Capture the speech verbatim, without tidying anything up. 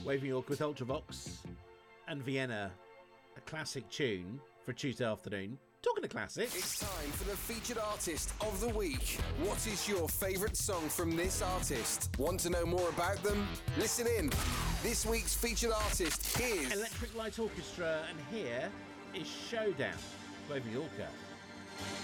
Waving York with Ultravox and Vienna, a classic tune for Tuesday afternoon. Talking to classics. It's time for the featured artist of the week. What is your favourite song from this artist? Want to know more about them? Listen in. This week's featured artist is Electric Light Orchestra, and here is Showdown, Waving Yorker.